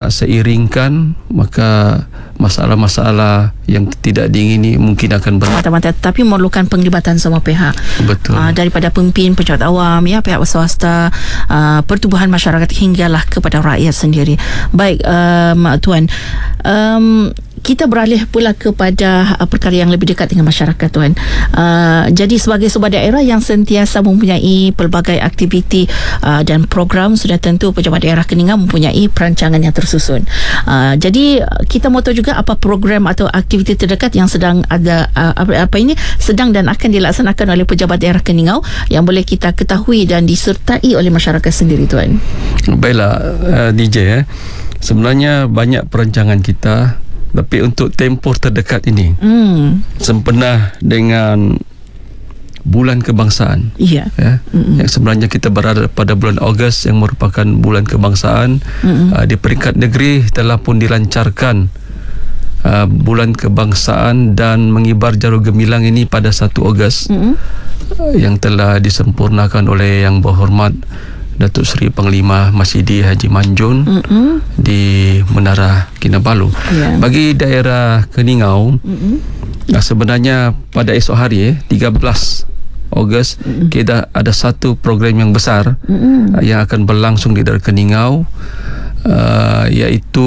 seiringkan, maka masalah-masalah yang tidak diingini mungkin akan mata-mata, tapi memerlukan penglibatan semua pihak. Betul. Daripada pemimpin, pejabat awam, ya, pihak swasta, pertubuhan masyarakat hinggalah kepada rakyat sendiri. Baik, Tuan, kita beralih pula kepada perkara yang lebih dekat dengan masyarakat, Tuan. Jadi sebagai sebuah daerah yang sentiasa mempunyai pelbagai aktiviti dan program, sudah tentu pejabat daerah Keningau mempunyai perancangan yang tersusun. Jadi kita mahu tahu juga apa program atau aktiviti terdekat yang sedang ada, sedang dan akan dilaksanakan oleh pejabat daerah Keningau yang boleh kita ketahui dan disertai oleh masyarakat sendiri, Tuan. Baiklah, DJ, sebenarnya banyak perancangan kita, tapi untuk tempoh terdekat ini sempena dengan bulan kebangsaan, yang sebenarnya kita berada pada bulan Ogos yang merupakan bulan kebangsaan. Di peringkat negeri telah pun dilancarkan bulan kebangsaan dan mengibar jarum gemilang ini pada 1 Ogos yang telah disempurnakan oleh Yang Berhormat Datuk Seri Panglima Masidi Haji Manjun di Menara Kinabalu. Bagi daerah Keningau, sebenarnya pada esok hari 13 Ogos kita ada satu program yang besar yang akan berlangsung di daerah Keningau, iaitu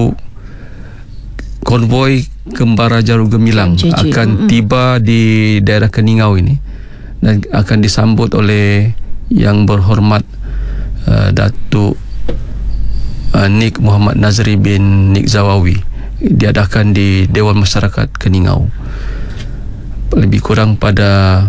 konvoi Kembara Jarum Gemilang akan tiba di daerah Keningau ini dan akan disambut oleh Yang Berhormat Datuk Nik Muhammad Nazri bin Nik Zawawi. Diadakan di Dewan Masyarakat Keningau lebih kurang pada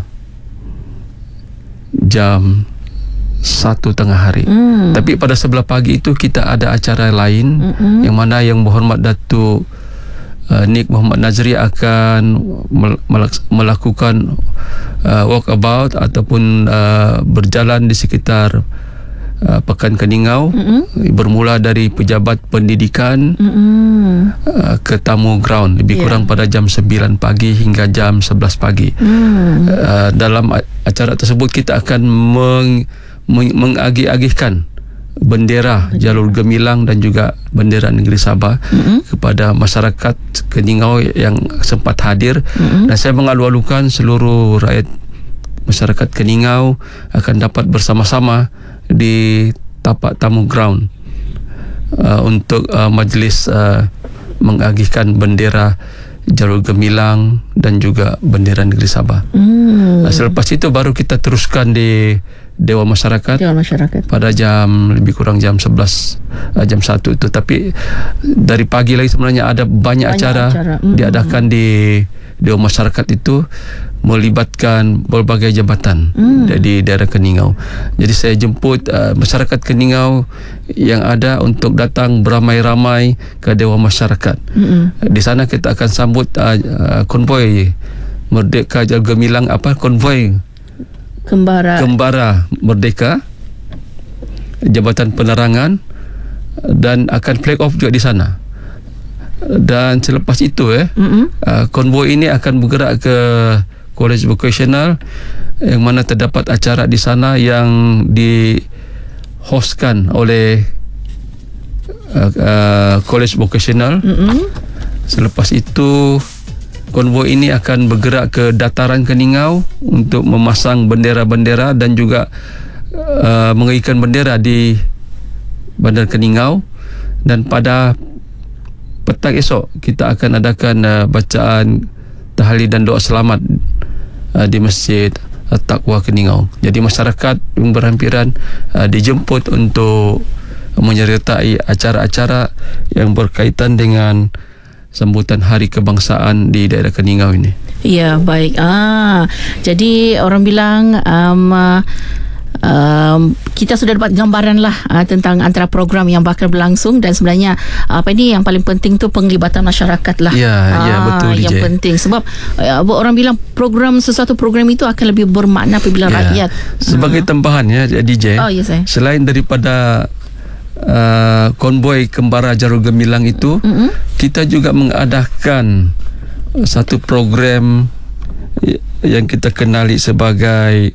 jam 1 tengah hari. Tapi pada sebelah pagi itu kita ada acara lain yang mana Yang Berhormat Datuk Nik Muhammad Nazri akan melakukan walkabout ataupun berjalan di sekitar Pekan Keningau, bermula dari pejabat pendidikan ke Tamu Ground lebih kurang pada jam 9 pagi hingga jam 11 pagi. Dalam acara tersebut kita akan mengagih-agihkan bendera Jalur Gemilang dan juga bendera negeri Sabah kepada masyarakat Keningau yang sempat hadir. Dan saya mengalu-alukan seluruh rakyat masyarakat Keningau akan dapat bersama-sama di tapak Tamu Ground untuk majlis mengagihkan bendera Jalur Gemilang dan juga bendera negeri Sabah. Selepas itu baru kita teruskan di Dewan Masyarakat pada jam lebih kurang jam 11, jam 1 itu. Tapi dari pagi lagi sebenarnya ada banyak acara diadakan di Dewan Masyarakat itu, melibatkan berbagai jabatan di daerah Keningau. Jadi saya jemput masyarakat Keningau yang ada untuk datang beramai-ramai ke Dewan Masyarakat. Di sana kita akan sambut konvoi Merdeka Jalur Gemilang, konvoi Kembara Merdeka, Jabatan Penerangan, dan akan flag off juga di sana. Dan selepas itu konvoi ini akan bergerak ke College Vocational yang mana terdapat acara di sana yang dihostkan oleh College Vocational. Selepas itu konvoi ini akan bergerak ke dataran Keningau untuk memasang bendera-bendera dan juga mengikat bendera di Bandar Keningau. Dan pada petang esok kita akan adakan bacaan tahlil dan doa selamat di Masjid Taqwa Keningau. Jadi masyarakat yang berhampiran dijemput untuk menyertai acara-acara yang berkaitan dengan sambutan Hari Kebangsaan di daerah Keningau ini. Ya, baik. Jadi orang bilang kita sudah dapat gambaran lah tentang antara program yang bakal berlangsung, dan sebenarnya ini yang paling penting tu penglibatan masyarakat lah. Ya, betul, DJ. Yang penting sebab orang bilang sesuatu program itu akan lebih bermakna apabila rakyat. Sebagai tambahan DJ. Selain daripada konvoi Kembara Jalur Gemilang itu, kita juga mengadakan satu program yang kita kenali sebagai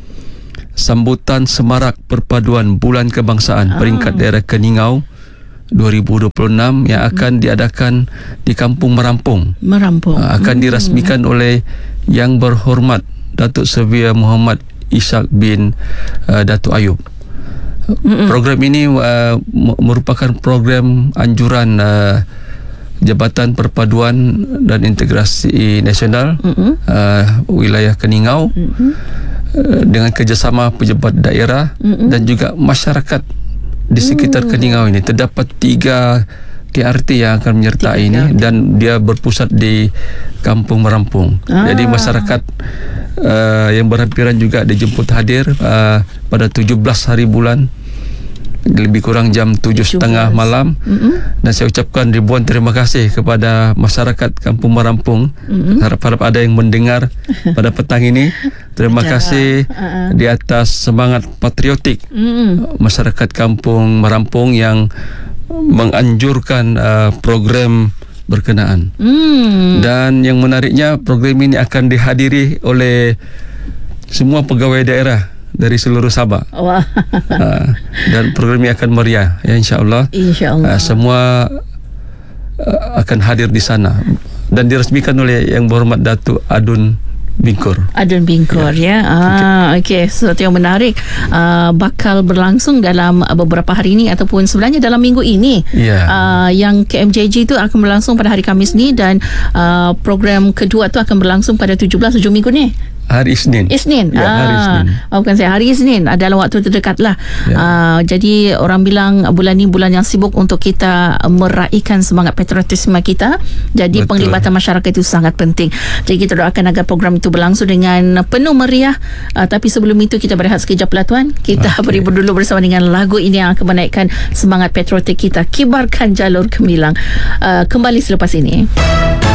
sambutan semarak perpaduan Bulan Kebangsaan peringkat daerah Keningau 2026 yang akan diadakan di Kampung Merampung. Akan dirasmikan oleh Yang Berhormat Datuk Severe Muhammad Ishak bin Datuk Ayub. Program ini merupakan program anjuran Jabatan Perpaduan dan Integrasi Nasional wilayah Keningau dengan kerjasama pejabat daerah dan juga masyarakat di sekitar Keningau ini. Terdapat 3 KRT yang akan menyertai ini dan dia berpusat di Kampung Merampung. Jadi masyarakat yang berhampiran juga dijemput hadir pada 17 hari bulan, lebih kurang jam 7.30 malam. Dan saya ucapkan ribuan terima kasih kepada masyarakat Kampung Merampung. Harap ada yang mendengar pada petang ini. Terima kasih di atas semangat patriotik masyarakat Kampung Merampung yang menganjurkan program berkenaan. Dan yang menariknya, program ini akan dihadiri oleh semua pegawai daerah dari seluruh Sabah. Dan program ini akan meriah, ya, insya-Allah. Semua akan hadir di sana dan dirasmikan oleh Yang Berhormat Datuk Adun Bingkur. Ya. Okey, sesuatu yang menarik bakal berlangsung dalam beberapa hari ini ataupun sebenarnya dalam minggu ini. Yang KMJG itu akan berlangsung pada hari Khamis ni dan program kedua tu akan berlangsung pada 17 hujung minggu ni. Hari Isnin. Hari Isnin. Bukan saya, hari Isnin dalam waktu terdekat lah. Jadi orang bilang bulan ni bulan yang sibuk untuk kita meraihkan semangat patriotisme kita. Jadi penglibatan masyarakat itu sangat penting. Jadi kita doakan agar program itu berlangsung dengan penuh meriah. Tapi sebelum itu kita berehat sekejap lah tuan. Kita berhibur dulu bersama dengan lagu ini yang akan menaikkan semangat patriotik kita. Kibarkan Jalur Gemilang. Kembali selepas ini.